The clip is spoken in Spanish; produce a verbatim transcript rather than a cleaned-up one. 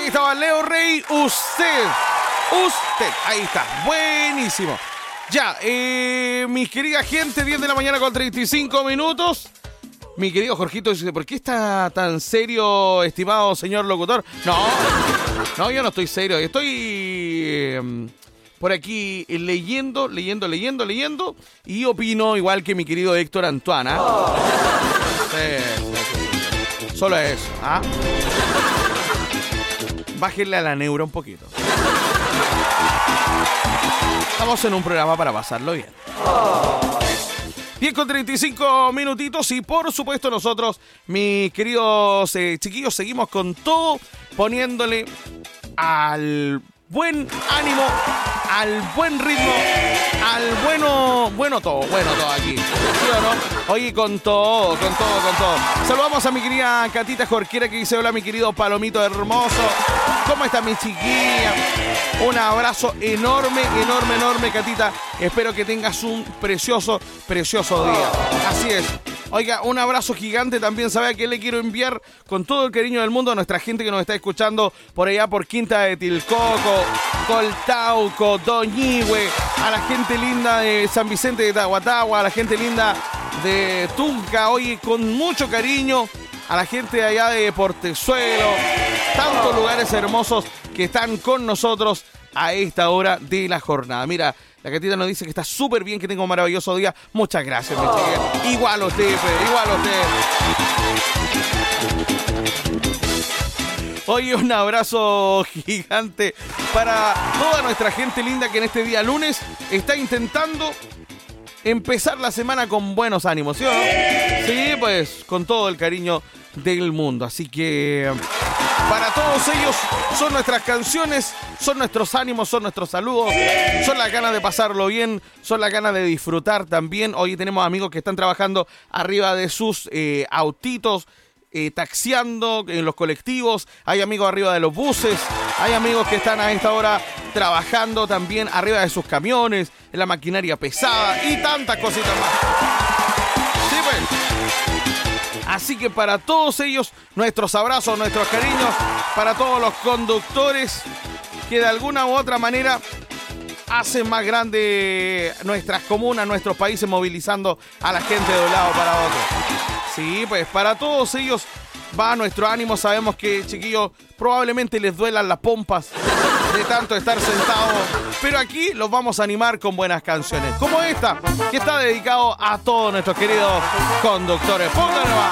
Ahí estaba Leo Rey, usted, usted, ahí está, buenísimo. Ya, eh, mis querida gente, diez de la mañana con treinta y cinco minutos. Mi querido Jorgito dice, ¿por qué está tan serio, estimado señor locutor? No, no, yo no estoy serio, estoy eh, por aquí leyendo, leyendo, leyendo, leyendo, y opino igual que mi querido Héctor Antoine. ¿Ah? Sí, sí, sí. Solo eso, ¿ah? Bájenle a la neura un poquito. Estamos en un programa para pasarlo bien. diez con treinta y cinco minutitos y por supuesto nosotros, mis queridos eh, chiquillos, seguimos con todo, poniéndole al buen ánimo, al buen ritmo, al bueno, bueno todo, bueno todo aquí, ¿sí o no? Oye, con todo, con todo, con todo. Saludamos a mi querida Catita Jorquera que dice, hola mi querido Palomito hermoso, ¿cómo está mi chiquilla? Un abrazo enorme, enorme, enorme, Catita. Espero que tengas un precioso, precioso día. Así es. Oiga, un abrazo gigante también, ¿sabe a qué le quiero enviar con todo el cariño del mundo a nuestra gente que nos está escuchando por allá por Quinta de Tilcoco, Coltauco, Doñihue, a la gente linda de San Vicente de Tahuatahua, a la gente linda de Tunca, oye, con mucho cariño, a la gente de allá de Portezuelo, tantos lugares hermosos que están con nosotros a esta hora de la jornada. Mira, la Catita nos dice que está súper bien, que tenga un maravilloso día. Muchas gracias, mi chica. Igual a usted, Fe, igual a usted. Oye, un abrazo gigante para toda nuestra gente linda que en este día lunes está intentando empezar la semana con buenos ánimos, ¿sí o no? Sí, pues con todo el cariño del mundo. Así que para todos ellos son nuestras canciones, son nuestros ánimos, son nuestros saludos, son las ganas de pasarlo bien, son las ganas de disfrutar también. Hoy tenemos amigos que están trabajando arriba de sus eh, autitos, eh, taxiando en los colectivos, hay amigos arriba de los buses, hay amigos que están a esta hora trabajando también arriba de sus camiones, en la maquinaria pesada y tantas cositas más. Sí, pues. Así que para todos ellos, nuestros abrazos, nuestros cariños, para todos los conductores que de alguna u otra manera hacen más grande nuestras comunas, nuestros países, movilizando a la gente de un lado para otro. Sí, pues para todos ellos va nuestro ánimo. Sabemos que, chiquillos, probablemente les duelan las pompas de tanto estar sentados, pero aquí los vamos a animar con buenas canciones, como esta, que está dedicado a todos nuestros queridos conductores. Pónganlo.